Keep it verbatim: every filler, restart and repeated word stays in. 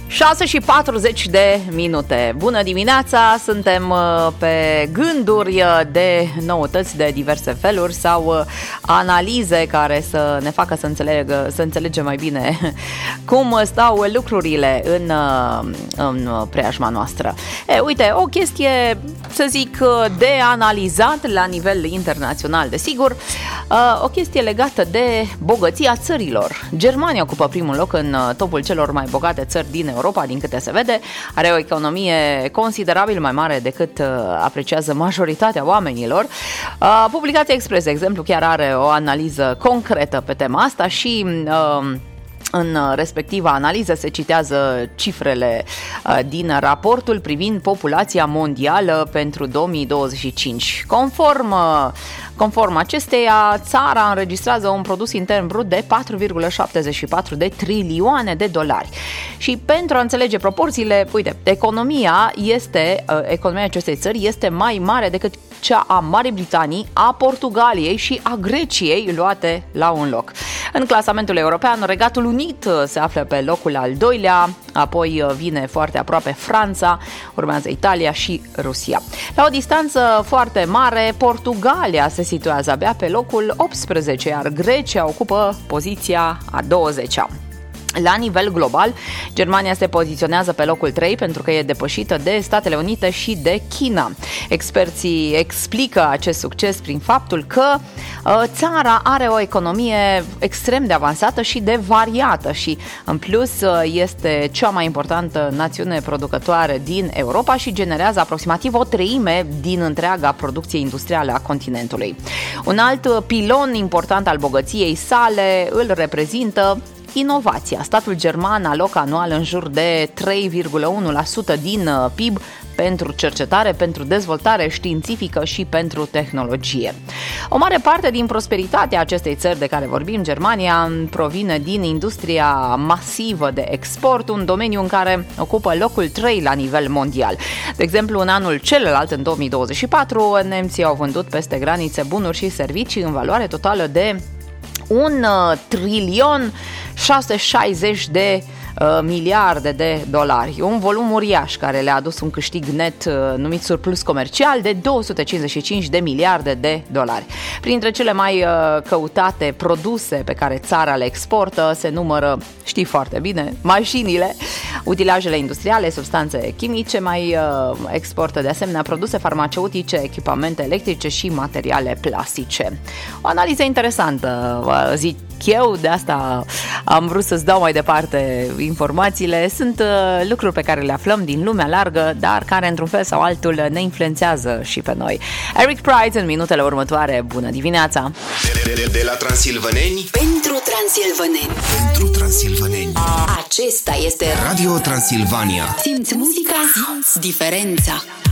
șase și patruzeci de minute. Bună dimineața, suntem pe gânduri de noutăți de diverse feluri sau analize care să ne facă să, înțelegă, să înțelegem mai bine cum stau lucrurile în, în preajma noastră. E, uite, o chestie, să zic, de analizat la nivel internațional, desigur, o chestie legată de bogăția țărilor. Germania ocupă primul loc în topul celor mai bogate țări din Europa, din câte se vede, are o economie considerabil mai mare decât apreciază majoritatea oamenilor. Publicația Express, de exemplu, chiar are o analiză concretă pe tema asta și în respectiva analiză se citează cifrele din raportul privind populația mondială pentru două mii douăzeci și cinci. Conform, conform acesteia, țara înregistrează un produs intern brut de patru virgulă șaptezeci și patru de trilioane de dolari. Și pentru a înțelege proporțiile, uite, economia este, economia acestei țări este mai mare decât cea a Marii Britanii, a Portugaliei și a Greciei, luate la un loc. În clasamentul european, Regatul Unit se află pe locul al doilea, apoi vine foarte aproape Franța, urmează Italia și Rusia. La o distanță foarte mare, Portugalia se situează abia pe locul optsprezece, iar Grecia ocupă poziția a douăzecea. La nivel global, Germania se poziționează pe locul trei pentru că e depășită de Statele Unite și de China. Experții explică acest succes prin faptul că uh, țara are o economie extrem de avansată și de variată și, în plus, uh, este cea mai importantă națiune producătoare din Europa și generează aproximativ o treime din întreaga producție industrială a continentului. Un alt pilon important al bogăției sale îl reprezintă inovația. Statul german alocă anual în jur de trei virgulă unu la sută din P I B pentru cercetare, pentru dezvoltare științifică și pentru tehnologie. O mare parte din prosperitatea acestei țări de care vorbim, Germania, provine din industria masivă de export, un domeniu în care ocupă locul trei la nivel mondial. De exemplu, în anul celălalt, în două mii douăzeci și patru, nemții au vândut peste granițe bunuri și servicii în valoare totală de un trilion șase sute șaizeci de uh, miliarde de dolari. Un volum uriaș care le-a adus un câștig net uh, numit surplus comercial de două sute cincizeci și cinci de miliarde de dolari. Printre cele mai uh, căutate produse pe care țara le exportă se numără, știi foarte bine, mașinile, utilajele industriale, substanțe chimice, mai uh, exportă de asemenea produse farmaceutice, echipamente electrice și materiale plastice. O analiză interesantă, uh, zic eu, de asta am vrut să-ți dau mai departe informațiile. Sunt uh, lucruri pe care le aflăm din lumea largă, dar care într-un fel sau altul ne influențează și pe noi. Eric Prydz în minutele următoare. Bună dimineața! De, de, de la transilvaneni pentru transilvaneni. Pentru transilvaneni. Acesta este Radio Transilvania. Simți muzica, simți diferența.